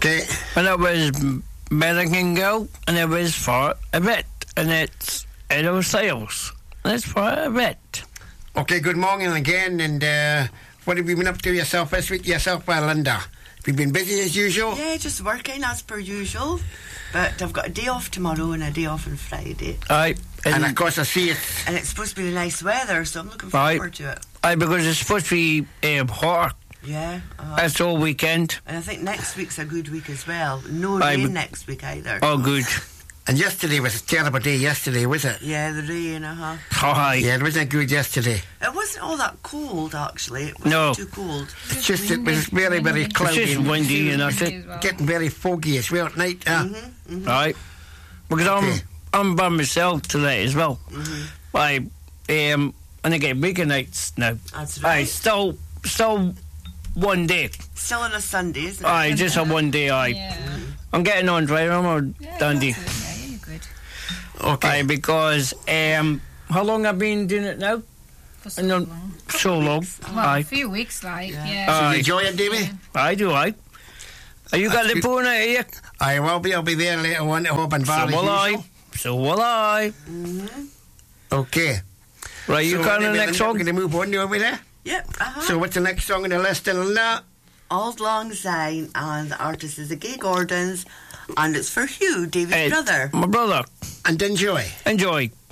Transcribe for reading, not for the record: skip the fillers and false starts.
Okay. And it was American Girl, and it was for a bit, and it's Edo Sales. That's for a bit. Okay, good morning again, and what have you been up to yourself this week, Linda? Have you been busy as usual? Yeah, just working as per usual. But I've got a day off tomorrow and a day off on Friday. Aye. And of course I see it. And it's supposed to be nice weather, so I'm looking forward to it. Aye, because it's supposed to be hotter. Yeah. That's all weekend. And I think next week's a good week as well. No rain next week either. Oh, good. And yesterday was a terrible day yesterday, was it? Yeah, the rain, Aye. Yeah, it wasn't good yesterday. It wasn't all that cold, actually. It wasn't too cold. It's just, it was very, very cloudy. It's just windy and that's it. Getting very foggy as well at night. Right. Because I'm by myself today as well. And I get weekend nights now. That's right. Aye, still one day. Still on a Sunday, isn't it? Aye, just a one day, aye. Yeah. I'm getting on right, I'm Dundee. Yeah, you're good. Okay. Aye, because how long I've been doing it now? For so long. So long. Well, Aye. a few weeks, like, yeah. So you enjoy it, Davey? I do, aye. Are you got the phone out here? I will be. I'll be there later on at Hoban Valley. So will I. So will I. Okay. Right, you got the next song? We're going to move on over there. Yep, So what's the next song on the list, Linda? Auld Lang Syne, and the artist is the Gay Gordons, and it's for Hugh, David's brother. My brother. And enjoy. Enjoy.